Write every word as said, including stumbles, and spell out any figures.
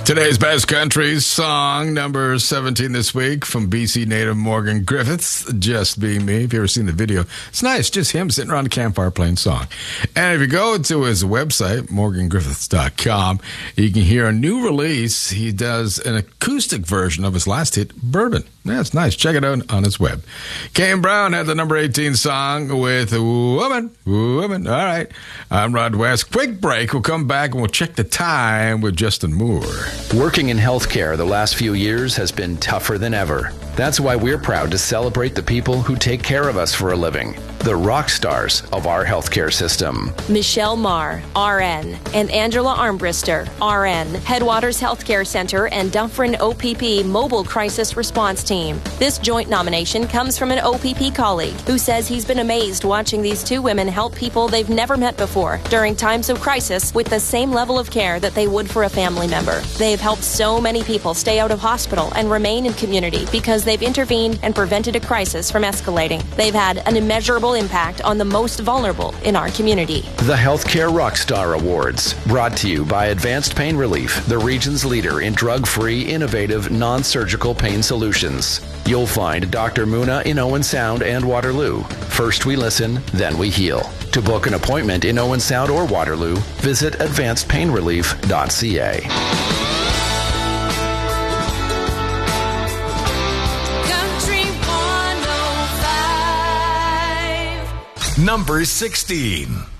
Today's best country song, number seventeen this week, from B C native Morgan Griffiths, Just Be Me. If you've ever seen the video, it's nice, just him sitting around a campfire playing song. And if you go to his website, morgan griffiths dot com, you can hear a new release. He does an acoustic version of his last hit, Bourbon. That's nice. Check it out on his web. Kane Brown had the number eighteen song with Woman, Woman. All right. I'm Rod West. Quick break. We'll come back and we'll check the time with Justin Moore. Working in healthcare the last few years has been tougher than ever. That's why we're proud to celebrate the people who take care of us for a living, the rock stars of our healthcare system. Michelle Marr, R N, and Angela Armbrister, R N, Headwaters Healthcare Center and Dufferin O P P Mobile Crisis Response Team. This joint nomination comes from an O P P colleague who says he's been amazed watching these two women help people they've never met before during times of crisis with the same level of care that they would for a family member. They've helped so many people stay out of hospital and remain in community because they've intervened and prevented a crisis from escalating. They've had an immeasurable impact on the most vulnerable in our community. The Healthcare Rockstar Awards, brought to you by Advanced Pain Relief, the region's leader in drug-free, innovative, non-surgical pain solutions. You'll find Doctor Muna in Owen Sound and Waterloo. First we listen, then we heal. To book an appointment in Owen Sound or Waterloo, visit advanced pain relief dot c a. Number sixteen.